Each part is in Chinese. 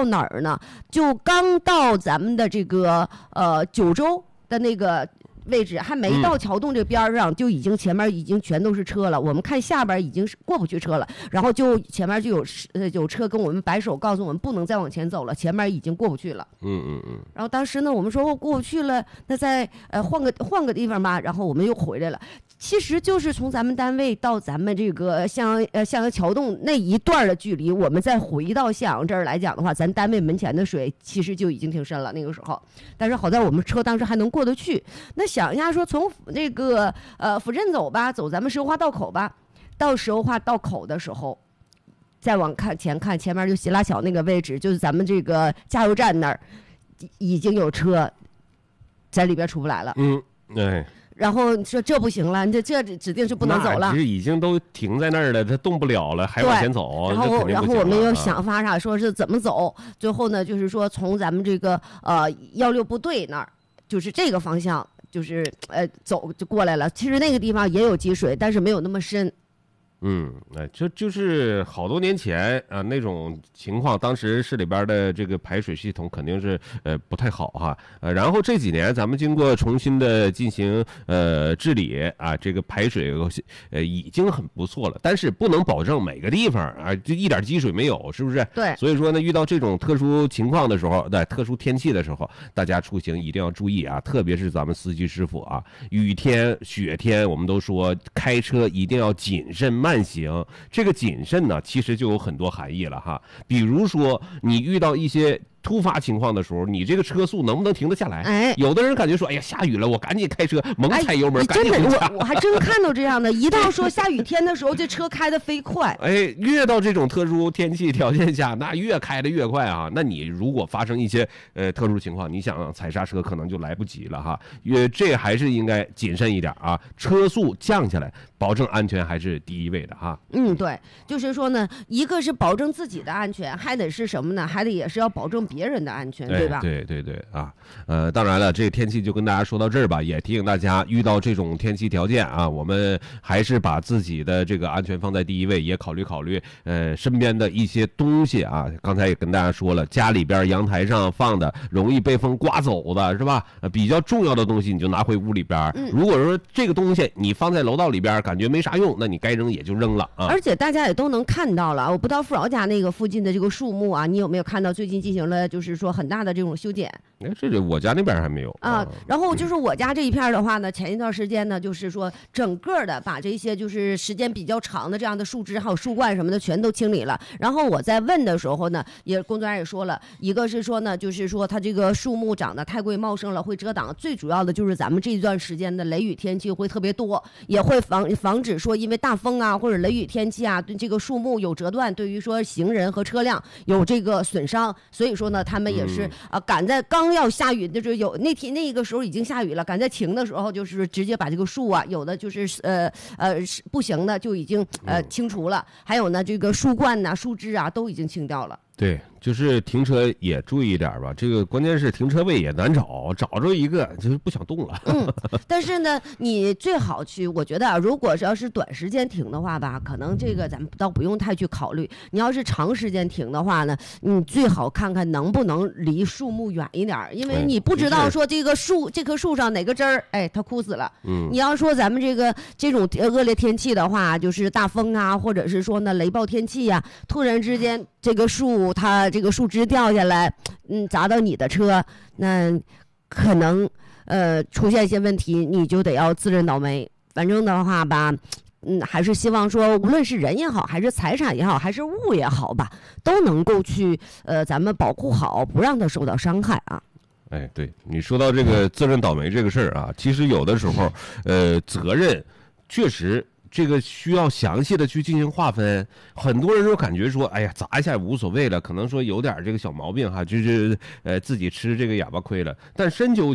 到哪儿呢？就刚到咱们的这个九州的那个位置，还没到桥洞这边上，就已经前面已经全都是车了。我们看下边已经是过不去车了，然后就前面就有车跟我们摆手，告诉我们不能再往前走了，前面已经过不去了。然后当时呢，我们说过不去了，那再换个地方吧。然后我们又回来了。其实就是从咱们单位到咱们这个向阳桥洞那一段的距离，我们再回到向阳这儿来讲的话，咱单位门前的水其实就已经挺深了那个时候。但是好在我们车当时还能过得去。那想一下说，从这个抚镇走吧，走咱们石油化道口吧，到石油化道口的时候，再往前看，前面就希拉桥那个位置，就是咱们这个加油站那儿，已经有车在里边出不来了。然后说这不行了，这指定是不能走了。 其实已经都停在那儿了，它动不了了，还往前走。 然后我们又想法啥，说是怎么走。最后呢，就是说从咱们这个16部队那儿，就是这个方向，就是走就过来了。其实那个地方也有积水，但是没有那么深。 就是好多年前啊那种情况，当时市里边的这个排水系统肯定是不太好哈，然后这几年咱们经过重新的进行治理啊，这个排水已经很不错了，但是不能保证每个地方啊就一点积水没有，是不是？ 对。 所以说呢，遇到这种特殊情况的时候，在特殊天气的时候，大家出行一定要注意啊，特别是咱们司机师傅啊，雨天、雪天，我们都说开车一定要谨慎慢行。这个谨慎呢，其实就有很多含义了哈。比如说，你遇到一些突发情况的时候，你这个车速能不能停得下来？有的人感觉说，哎呀，下雨了，我赶紧开车，猛踩油门，赶紧回家。 我还真看到这样的，一到说下雨天的时候，这车开得飞快。 越到这种特殊天气条件下，那越开得越快啊。那你如果发生一些特殊情况，你想踩刹车可能就来不及了哈。这还是应该谨慎一点啊，车速降下来，保证安全还是第一位的哈。 对，就是说呢，一个是保证自己的安全，还得是什么呢？还得也是要保证别人的安全，对吧？ 对啊，当然了，这个天气就跟大家说到这儿吧，也提醒大家，遇到这种天气条件啊，我们还是把自己的这个安全放在第一位，也考虑身边的一些东西啊。刚才也跟大家说了，家里边阳台上放的容易被风刮走的是吧？比较重要的东西你就拿回屋里边。如果说这个东西你放在楼道里边，感觉没啥用，那你该扔也就扔了啊。 而且大家也都能看到了，我不知道富饶家那个附近的这个树木啊，你有没有看到最近进行了就是说很大的这种修剪？ 这我家那边还没有啊。然后就是我家这一片的话呢，前一段时间呢，就是说整个的把这些就是时间比较长的这样的树枝还有树冠什么的全都清理了。然后我在问的时候呢，工作人员也说了，一个是说呢，就是说它这个树木长得太过茂盛了，会遮挡。最主要的就是咱们这一段时间的雷雨天气会特别多，也会防止说因为大风啊或者雷雨天气啊，对这个树木有折断，对于说行人和车辆有这个损伤。所以说呢，他们也是赶在刚要下雨，就是有那个时候已经下雨了，赶在停的时候，就是直接把这个树啊，有的就是不行的就已经清除了，还有呢这个树冠呐、树枝啊都已经清掉了。 对，就是停车也注意一点吧，这个关键是停车位也难找着一个就是不想动了。 但是呢，你最好去，我觉得啊，如果要是短时间停的话吧，可能这个咱们倒不用太去考虑。你要是长时间停的话呢，你最好看看能不能离树木远一点，因为你不知道说这棵树上哪个枝儿，它枯死了。你要说咱们这种恶劣天气的话，就是大风啊，或者是说呢雷暴天气呀，突然之间这个树它这个树枝掉下来，砸到你的车，那可能出现一些问题，你就得要自认倒霉。反正的话吧，还是希望说，无论是人也好，还是财产也好，还是物也好吧，都能够去咱们保护好，不让它受到伤害啊。 对，你说到这个自认倒霉这个事儿啊，其实有的时候责任确实这个需要详细的去进行划分。很多人都感觉说，哎呀，砸一下也无所谓了，可能说有点这个小毛病哈，就是自己吃这个哑巴亏了。但深究起来，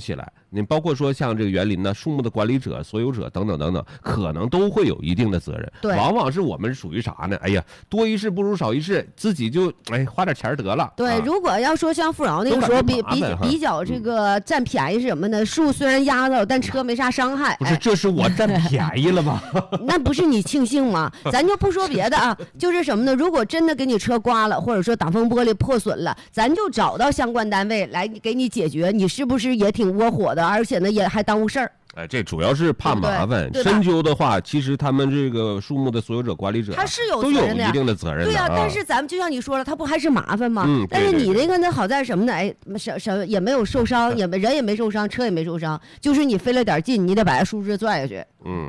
你包括说像这个园林呢，树木的管理者、所有者等等等等，可能都会有一定的责任。 对， 往往是我们属于啥呢？哎呀，多一事不如少一事，自己就花点钱得了。 对，如果要说像富饶那个时候比较这个占便宜是什么呢？树虽然压到，但车没啥伤害。 不是，这是我占便宜了吗？ 那不是你庆幸吗？咱就不说别的啊，就是什么呢？如果真的给你车刮了，或者说挡风玻璃破损了，咱就找到相关单位来给你解决，你是不是也挺窝火的？而且呢，也还耽误事儿。 这主要是怕麻烦。 对深究的话，其实他们这个树木的所有者、管理者， 他是有都有一定的责任的。 对呀，但是咱们就像你说了，他不还是麻烦吗？但是对你这个呢，好在什么呢？也没有受伤，人也没受伤，车也没受伤，就是你费了点劲，你得把树枝拽下去。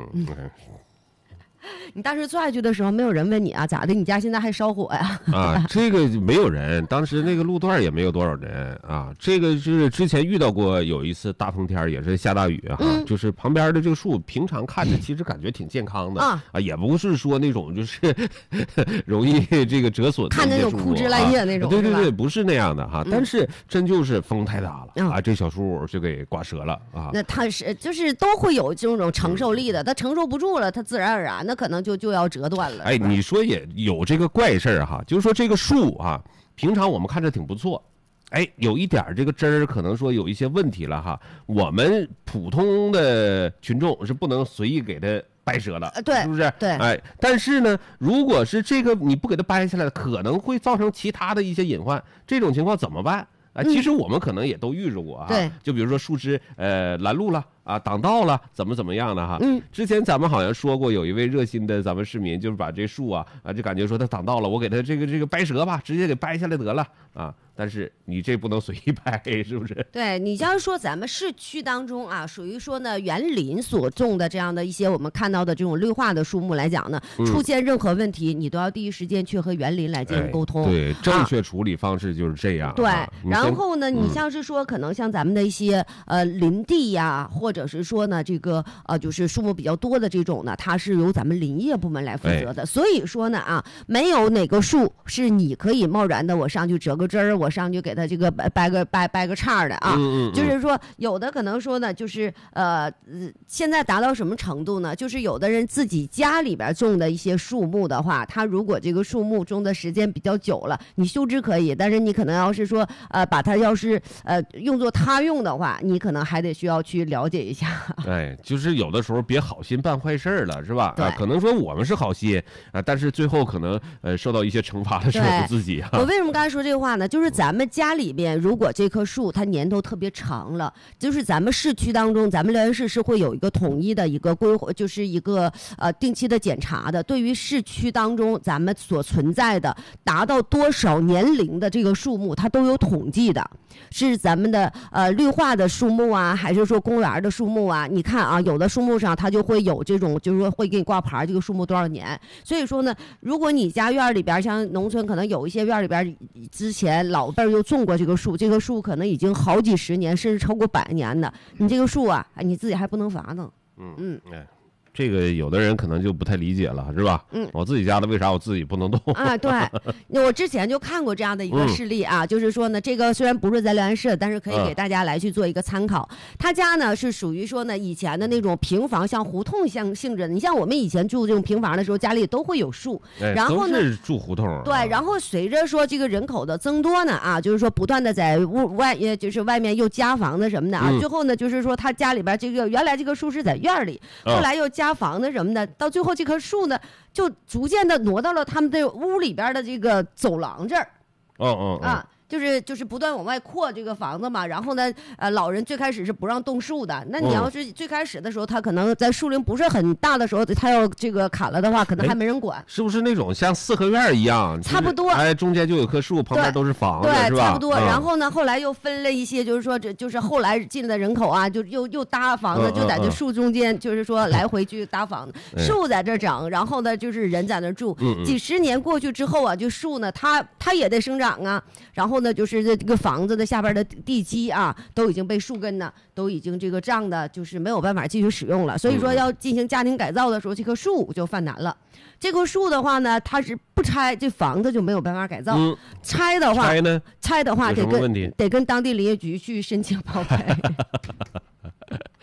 你当时拽下去的时候，没有人问你啊，咋的？你家现在还烧火呀？ 这个没有人，当时那个路段也没有多少人啊。这个是之前遇到过有一次大风天，也是下大雨就是旁边的这个树，平常看着其实感觉挺健康的也不是说那种就是容易这个折损的， 看那种枯枝烂叶那种。 对对对，不是那样的但是真就是风太大了这小树就给刮折了那它是就是都会有这种承受力的，它承受不住了，它自然而然的可能就要折断了。 你说也有这个怪事儿就是说这个树平常我们看着挺不错，有一点这个枝儿可能说有一些问题了我们普通的群众是不能随意给它掰折的， 对， 是不是？ 对， 但是呢，如果是这个你不给它掰下来，可能会造成其他的一些隐患，这种情况怎么办？其实我们可能也都遇着过对， 就比如说树枝拦路了挡道了，怎么样的之前咱们好像说过，有一位热心的咱们市民，就是把这树就感觉说他挡道了，我给他这个掰折吧，直接给掰下来得了但是你这不能随意掰，是不是？ 对，你像说咱们市区当中属于说呢园林所种的这样的一些我们看到的这种绿化的树木来讲呢，出现任何问题，你都要第一时间去和园林来进行沟通。 对，正确处理方式就是这样。 对，然后呢，你像是说可能像咱们的一些林地呀，或者是说呢这个就是树木比较多的这种呢，它是由咱们林业部门来负责的。所以说呢没有哪个树是你可以贸然的我上去折个枝儿，我上去给它这个掰个叉的就是说有的可能说呢，就是现在达到什么程度呢？就是有的人自己家里边种的一些树木的话，他如果这个树木种的时间比较久了，你修枝可以，但是你可能要是说把它要是用作他用的话，你可能还得需要去了解一下。 就是有的时候别好心办坏事了，是吧？可能说我们是好心但是最后可能受到一些惩罚的是我们自己我为什么刚才说这个话呢？就是咱们家里边如果这棵树它年头特别长了，就是咱们市区当中，咱们辽源市是会有一个统一的一个规划，就是一个定期的检查的。对于市区当中咱们所存在的达到多少年龄的这个树木，它都有统计的，是咱们的绿化的树木还是说公园的树木你看有的树木上它就会有这种，就是说会给你挂牌，这个树木多少年。所以说呢，如果你家院里边像农村可能有一些院里边之前老辈儿又种过这个树，这个树可能已经好几十年甚至超过100年的，你这个树你自己还不能伐呢。 这个有的人可能就不太理解了，是吧？我自己家的为啥我自己不能动对，我之前就看过这样的一个事例就是说呢，这个虽然不是在辽源市，但是可以给大家来去做一个参考。他家呢是属于说呢以前的那种平房，像胡同性质的。你像我们以前住这种平房的时候，家里都会有树，然后呢都是住胡同。 对，然后随着说这个人口的增多呢就是说不断的在就是外面又加房子什么的最后呢就是说他家里边这个原来这个树是在院里，后来又加房子什么的，到最后这棵树呢就逐渐的挪到了他们的屋里边的这个走廊这儿。就是不断往外扩这个房子嘛，然后呢，老人最开始是不让动树的。那你要是最开始的时候，他可能在树龄不是很大的时候，他要这个砍了的话，可能还没人管。 是不是那种像四合院一样？ 差不多。 中间就有棵树，旁边都是房子，是吧？ 差不多。然后呢，后来又分了一些，就是说，就是后来进的人口就又搭房子，就在这树中间，就是说来回去搭房子，树在这长，然后呢，就是人在那住。几十年过去之后就树呢，它也得生长然后呢，就是这个房子的下边的地基都已经被树根呢，都已经这个胀的，就是没有办法继续使用了。所以说要进行家庭改造的时候，这棵树就犯难了。这棵树的话呢，它是不拆，这房子就没有办法改造。拆的话得跟当地林业局去申请报废。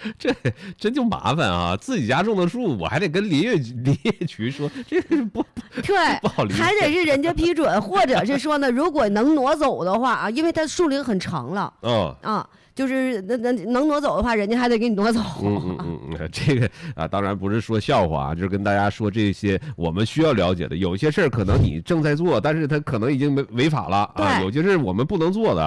这真就麻烦啊！自己家种的树，我还得跟林业局说，这个不对， 不好理解， 还得是人家批准，或者是说呢，如果能挪走的话啊，因为它树龄很长了，就是能挪走的话，人家还得给你挪走。 这个啊，当然不是说笑话啊，就是跟大家说这些我们需要了解的。有些事儿可能你正在做，但是它可能已经违法了啊。有些事儿我们不能做的